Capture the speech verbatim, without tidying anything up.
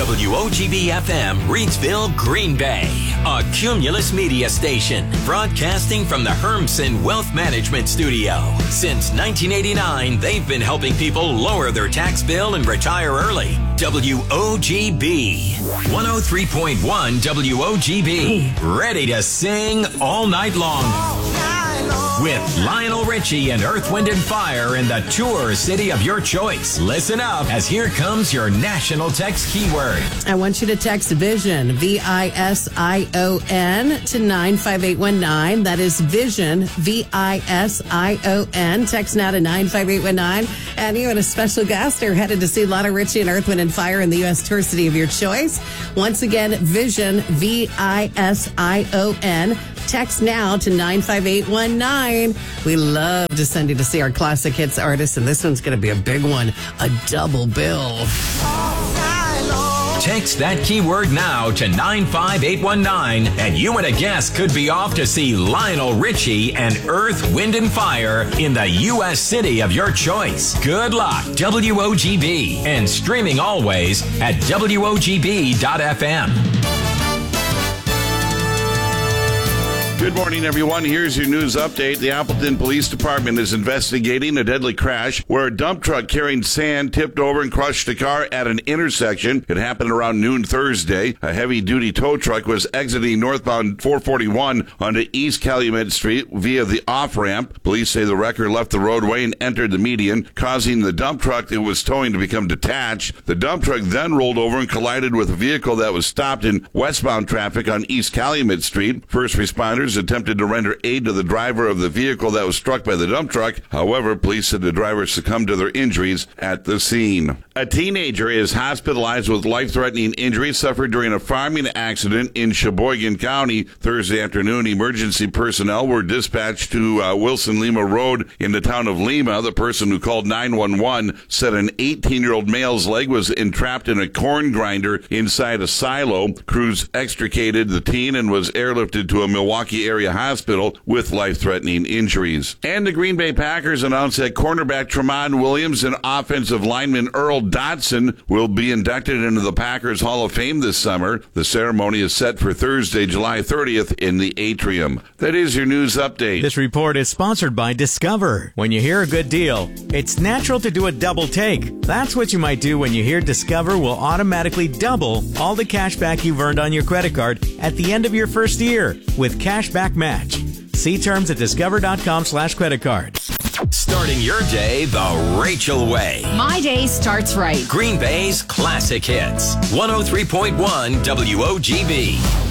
W O G B F M, Reidsville, Green Bay. A Cumulus Media station, broadcasting from the Hermsen Wealth Management Studio. Since nineteen eighty-nine, they've been helping people lower their tax bill and retire early. W O G B. one oh three point one W O G B. Ready to sing all night long. With Lionel Richie and Earth, Wind and Fire in the tour city of your choice. Listen up, as here comes your national text keyword. I want you to text VISION, V I S I O N, to nine five eight one nine. That is VISION, V I S I O N. Text now to nine five eight one nine. And you and a special guest are headed to see Lionel Richie and Earth, Wind and Fire in the U S tour city of your choice. Once again, VISION, V I S I O N. Text now to nine five eight one nine. We love to send you to see our classic hits artists, and this one's going to be a big one, a double bill. Text that keyword now to nine five eight one nine, and you and a guest could be off to see Lionel Richie and Earth, Wind and Fire in the U S city of your choice. Good luck, W O G B, and streaming always at W O G B dot F M. Good morning, everyone. Here's your news update. The Appleton Police Department is investigating a deadly crash where a dump truck carrying sand tipped over and crushed a car at an intersection. It happened around noon Thursday. A heavy-duty tow truck was exiting northbound four forty-one onto East Calumet Street via the off-ramp. Police say the wrecker left the roadway and entered the median, causing the dump truck it was towing to become detached. The dump truck then rolled over and collided with a vehicle that was stopped in westbound traffic on East Calumet Street. First responders attempted to render aid to the driver of the vehicle that was struck by the dump truck. However, police said the driver succumbed to their injuries at the scene. A teenager is hospitalized with life-threatening injuries suffered during a farming accident in Sheboygan County. Thursday afternoon, emergency personnel were dispatched to uh, Wilson Lima Road in the town of Lima. The person who called nine one one said an eighteen-year-old male's leg was entrapped in a corn grinder inside a silo. Crews extricated the teen and was airlifted to a Milwaukee area hospital with life-threatening injuries. And the Green Bay Packers announced that cornerback Tramon Williams and offensive lineman Earl Dotson will be inducted into the Packers Hall of Fame this summer. The ceremony is set for Thursday, July thirtieth in the Atrium. That is your news update. This report is sponsored by Discover. When you hear a good deal, it's natural to do a double take. That's what you might do when you hear Discover will automatically double all the cash back you've earned on your credit card at the end of your first year with Cashback Match. See terms at discover.com slash credit card. Starting your day the Rachel way. My day starts right. Green Bay's classic hits. one oh three point one W O G B.